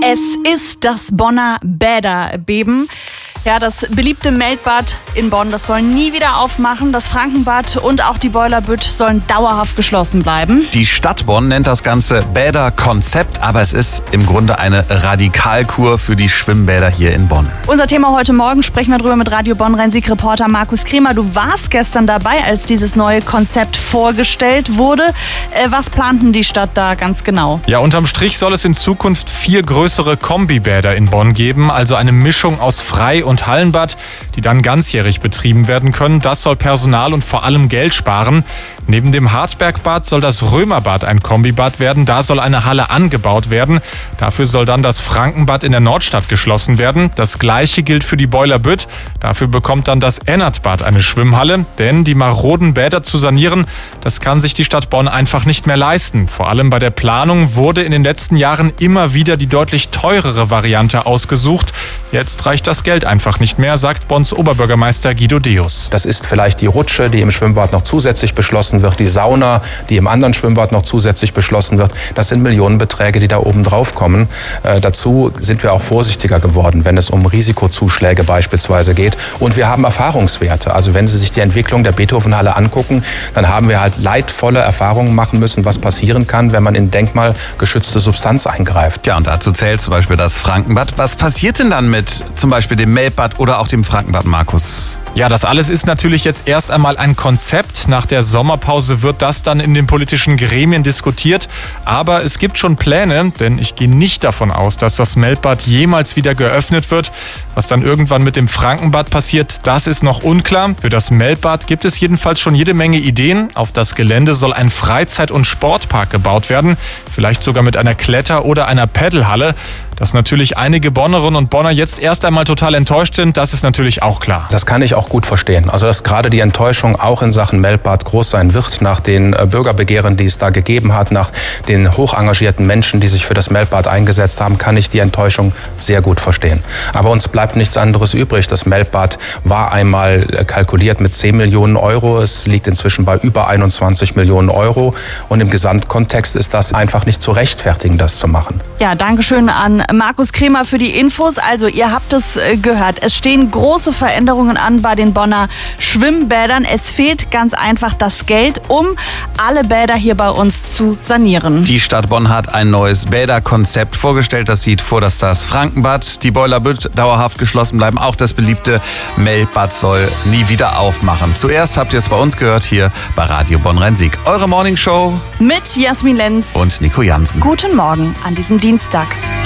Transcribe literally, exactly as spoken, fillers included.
Es ist das Bonner Bäderbeben. Ja, das beliebte Meltbad in Bonn, das soll nie wieder aufmachen. Das Frankenbad und auch die Boilerbütt sollen dauerhaft geschlossen bleiben. Die Stadt Bonn nennt das Ganze Bäderkonzept, aber es ist im Grunde eine Radikalkur für die Schwimmbäder hier in Bonn. Unser Thema heute Morgen, sprechen wir drüber mit Radio Bonn Rhein-Sieg-Reporter Markus Kremer. Du warst gestern dabei, als dieses neue Konzept vorgestellt wurde. Äh, was planten die Stadt da ganz genau? Ja, unterm Strich soll es in Zukunft vier größere Kombibäder in Bonn geben, also eine Mischung aus Frei- und Hallenbad, die dann ganzjährig betrieben werden können. Das soll Personal und vor allem Geld sparen. Neben dem Hartbergbad soll das Römerbad ein Kombibad werden. Da soll eine Halle angebaut werden. Dafür soll dann das Frankenbad in der Nordstadt geschlossen werden. Das Gleiche gilt für die Boilerbütt. Dafür bekommt dann das Ennertbad eine Schwimmhalle. Denn die maroden Bäder zu sanieren, das kann sich die Stadt Bonn einfach nicht mehr leisten. Vor allem bei der Planung wurde in den letzten Jahren immer wieder die deutlich teurere Variante ausgesucht. Jetzt reicht das Geld einfach nicht mehr, sagt Bonns Oberbürgermeister Guido Deus. Das ist vielleicht die Rutsche, die im Schwimmbad noch zusätzlich beschlossen wird, die Sauna, die im anderen Schwimmbad noch zusätzlich beschlossen wird. Das sind Millionenbeträge, die da oben drauf kommen. Äh, dazu sind wir auch vorsichtiger geworden, wenn es um Risikozuschläge beispielsweise geht. Und wir haben Erfahrungswerte. Also wenn Sie sich die Entwicklung der Beethovenhalle angucken, dann haben wir halt leidvolle Erfahrungen machen müssen, was passieren kann, wenn man in denkmalgeschützte Substanz eingreift. Ja, und dazu zählt zum Beispiel das Frankenbad. Was passiert denn dann mit zum Beispiel dem Meltbad oder auch dem Frankenbad, Markus? Ja, das alles ist natürlich jetzt erst einmal ein Konzept. Nach der Sommerpause wird das dann in den politischen Gremien diskutiert. Aber es gibt schon Pläne, denn ich gehe nicht davon aus, dass das Meltbad jemals wieder geöffnet wird. Was dann irgendwann mit dem Frankenbad passiert, das ist noch unklar. Für das Meltbad gibt es jedenfalls schon jede Menge Ideen. Auf das Gelände soll ein Freizeit- und Sportpark gebaut werden. Vielleicht sogar mit einer Kletter- oder einer Paddelhalle. Dass natürlich einige Bonnerinnen und Bonner jetzt erst einmal total enttäuscht sind, das ist natürlich auch klar. Das kann ich auch gut verstehen. Also dass gerade die Enttäuschung auch in Sachen Meltbad groß sein wird, nach den Bürgerbegehren, die es da gegeben hat, nach den hoch engagierten Menschen, die sich für das Meltbad eingesetzt haben, kann ich die Enttäuschung sehr gut verstehen. Aber uns bleibt nichts anderes übrig. Das Meltbad war einmal kalkuliert mit zehn Millionen Euro. Es liegt inzwischen bei über einundzwanzig Millionen Euro. Und im Gesamtkontext ist das einfach nicht zu rechtfertigen, das zu machen. Ja, Dankeschön an Markus Kremer für die Infos. Also ihr habt es gehört, es stehen große Veränderungen an bei den Bonner Schwimmbädern. Es fehlt ganz einfach das Geld, um alle Bäder hier bei uns zu sanieren. Die Stadt Bonn hat ein neues Bäderkonzept vorgestellt. Das sieht vor, dass das Frankenbad, die Boilerbütt dauerhaft geschlossen bleiben. Auch das beliebte Meltbad soll nie wieder aufmachen. Zuerst habt ihr es bei uns gehört hier bei Radio Bonn Rhein-Sieg. Eure Morningshow mit Jasmin Lenz und Nico Jansen. Guten Morgen an diesem Dienstag.